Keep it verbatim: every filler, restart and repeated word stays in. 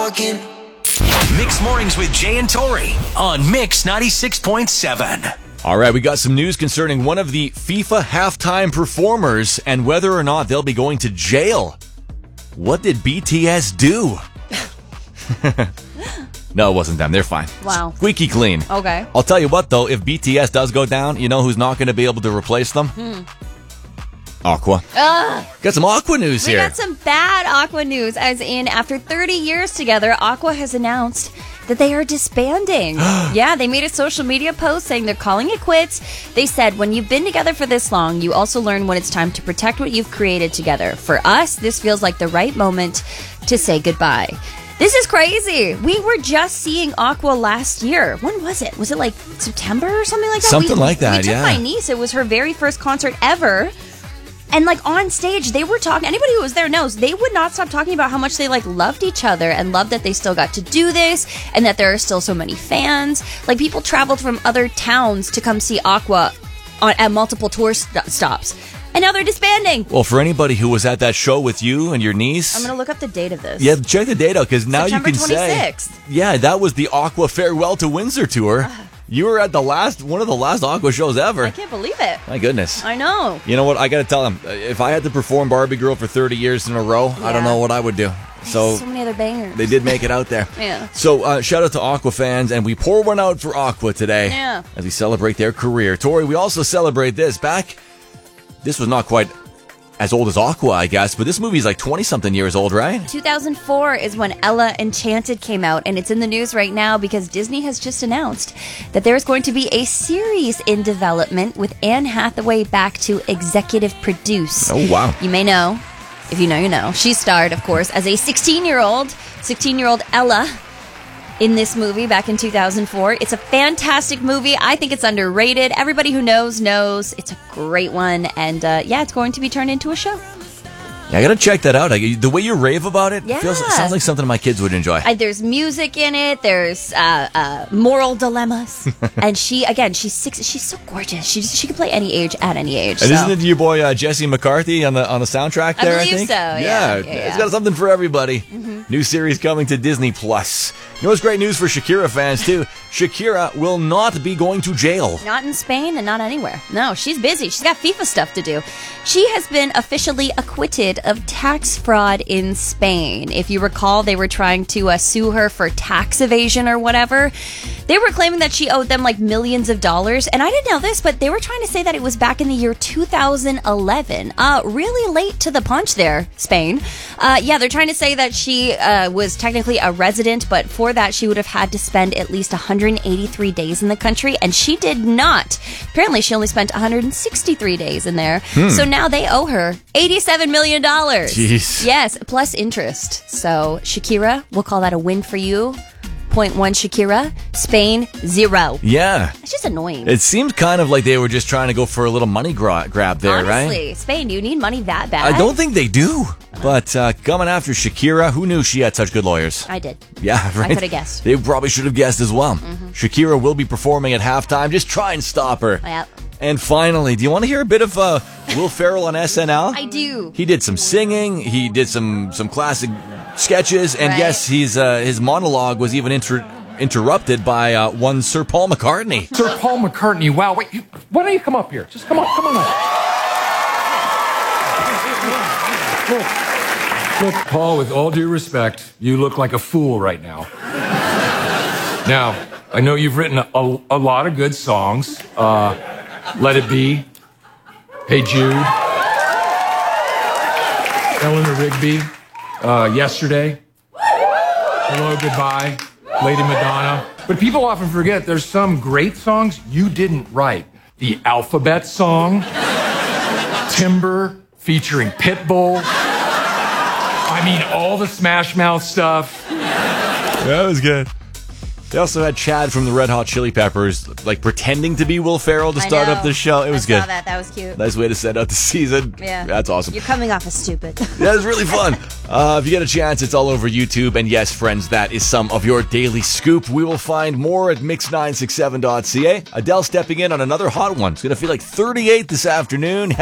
talking. Mixed Mornings with Jay and Tori on Mix ninety-six point seven. All right, we got some news concerning one of the FIFA halftime performers and whether or not they'll be going to jail. What did B T S do? No, it wasn't them. They're fine. Wow. Squeaky clean. Okay. I'll tell you what, though, if B T S does go down, you know who's not going to be able to replace them? Hmm. Aqua. Ugh. Got some Aqua news We here. got some bad Aqua news, as in after thirty years together, Aqua has announced that they are disbanding. Yeah, they made a social media post saying they're calling it quits. They said, when you've been together for this long, you also learn when it's time to protect what you've created together. For us, this feels like the right moment to say goodbye. This is crazy. We were just seeing Aqua last year. When was it? Was it like September or something like that? Something we, like that, we took yeah. my niece. It was her very first concert ever. And like on stage, they were talking, anybody who was there knows, they would not stop talking about how much they like loved each other and loved that they still got to do this and that there are still so many fans. Like people traveled from other towns to come see Aqua on, at multiple tour st- stops. And now they're disbanding. Well, for anybody who was at that show with you and your niece. I'm going to look up the date of this. Yeah, check the date out because now September you can twenty-sixth. say. Yeah, that was the Aqua Farewell to Windsor tour. You were at the last, one of the last Aqua shows ever. I can't believe it. My goodness. I know. You know what? I got to tell them, if I had to perform Barbie Girl for thirty years in a row, I don't Yeah. know what I would do. So, So many other bangers. they did make it out there. Yeah. So, uh, shout out to Aqua fans, and we pour one out for Aqua today Yeah. as we celebrate their career. Tori, we also celebrate this. Back, this was not quite as old as Aqua, I guess, but this movie is like twenty-something years old, right? two thousand four is when Ella Enchanted came out, and it's in the news right now because Disney has just announced that there's going to be a series in development with Anne Hathaway back to executive produce. Oh, wow. You may know, if you know, you know. She starred, of course, as a sixteen-year-old, sixteen-year-old Ella in this movie back in two thousand four. It's a fantastic movie. I think it's underrated. Everybody who knows, knows. It's a great one. And uh, yeah, it's going to be turned into a show. Yeah, I got to check that out. I, the way you rave about it Yeah. feels, sounds like something my kids would enjoy. I, there's music in it. There's uh, uh, moral dilemmas. And she, again, she's six. She's so gorgeous. She just, she can play any age at any age. And so. isn't it your boy uh, Jesse McCarthy on the on the soundtrack I there? I, believe think so, yeah. Yeah, Yeah, yeah. It's got something for everybody. Mm-hmm. New series coming to Disney Plus. You know what's great news for Shakira fans too? Shakira will not be going to jail. Not in Spain and not anywhere. No, she's busy. She's got FIFA stuff to do. She has been officially acquitted of tax fraud in Spain. If you recall, they were trying to uh, sue her for tax evasion or whatever. They were claiming that she owed them like millions of dollars. And I didn't know this, but they were trying to say that it was back in the year two thousand eleven. Uh, really late to the punch there, Spain. Uh, yeah, they're trying to say that she uh, was technically a resident, but for that she would have had to spend at least one hundred eighty-three days in the country, and she did not. Apparently, she only spent one hundred sixty-three days in there. Hmm. So now they owe her eighty-seven million dollars. Jeez. Yes, plus interest. So, Shakira, we'll call that a win for you. Point one, Shakira. Spain, zero. Yeah. It's just annoying. It seems kind of like they were just trying to go for a little money gra- grab there, Honestly, right? Spain, do you need money that bad? I don't think they do. But uh, coming after Shakira, who knew she had such good lawyers? I did. Yeah, right? I could have guessed. They probably should have guessed as well. Mm-hmm. Shakira will be performing at halftime. Just try and stop her. Yep. And finally, do you want to hear a bit of uh, Will Ferrell on S N L? I do. He did some singing. He did some some classic sketches. And Right. yes, he's uh, his monologue was even inter- interrupted by uh, one Sir Paul McCartney. Sir Paul McCartney, wow, wait, you, why don't you come up here? Just come on, come on up. Look, look, Paul, with all due respect, you look like a fool right now. Now, I know you've written a, a lot of good songs. Uh, Let It Be, Hey Jude, Eleanor Rigby, uh, Yesterday, Hello, Goodbye, Lady Madonna. But people often forget there's some great songs you didn't write. The Alphabet Song, Timber featuring Pitbull. I mean, all the Smash Mouth stuff. That was good. They also had Chad from the Red Hot Chili Peppers, like pretending to be Will Ferrell to I start know. up the show. It was I good. saw that. That was cute. Nice way to set out the season. Yeah. That's awesome. You're coming off as stupid. Yeah, it was really fun. Uh, if you get a chance, it's all over YouTube. And yes, friends, that is some of your daily scoop. We will find more at mix nine six seven dot c a. Adele stepping in on another hot one. It's going to feel like thirty-eight this afternoon.